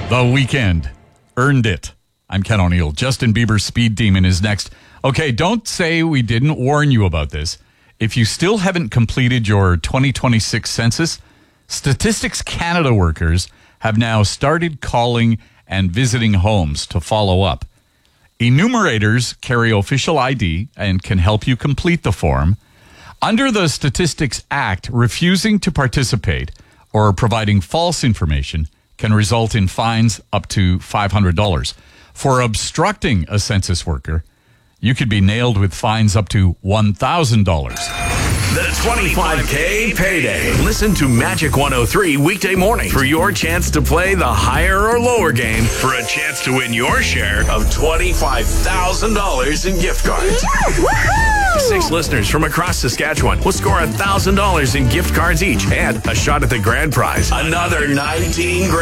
The Weeknd. Earned it. I'm Ken O'Neill. Justin Bieber's Speed Demon is next. Okay, don't say we didn't warn you about this. If you still haven't completed your 2026 census, Statistics Canada workers have now started calling and visiting homes to follow up. Enumerators carry official ID and can help you complete the form. Under the Statistics Act, refusing to participate or providing false information can result in fines up to $500. For obstructing a census worker, you could be nailed with fines up to $1,000. The 25K Payday. Listen to Magic 103 weekday morning for your chance to play the higher or lower game for a chance to win your share of $25,000 in gift cards. Yeah, 6 listeners from across Saskatchewan will score $1,000 in gift cards each and a shot at the grand prize. Another 19 grand.